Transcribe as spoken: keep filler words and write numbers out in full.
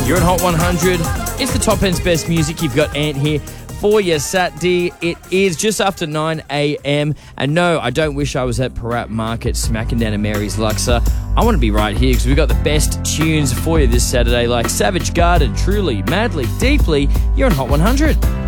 You're on Hot one hundred. It's the top end's best music. You've got Ant here for your Saturday. It is just after nine a.m. And no, I don't wish I was at Parat Market smacking down a Mary's Luxor. I want to be right here because we've got the best tunes for you this Saturday, like Savage Garden, Truly, Madly, Deeply. You're on Hot one hundred.